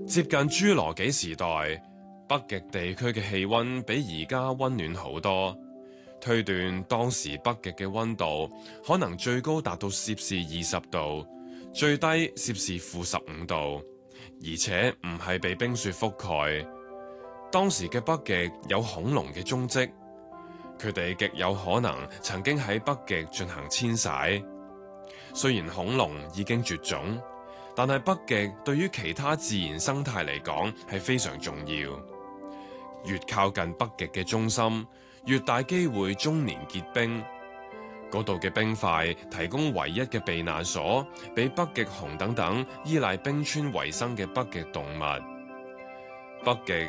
接近侏羅紀時代，北極地區嘅氣溫比而家溫暖好多，推斷當時北極嘅溫度可能最高達到攝氏20度，最低攝氏-15度，而且唔係被冰雪覆蓋。當時嘅北極有恐龍嘅蹤跡，佢哋極有可能曾經喺北極進行遷徙。雖然恐龍已經絕種，但係北極對於其他自然生態嚟講係非常重要。越靠近北極嘅中心，越大機會終年結冰。嗰度嘅冰塊提供唯一嘅避難所，俾北極熊等等依賴冰川為生嘅北極動物。北極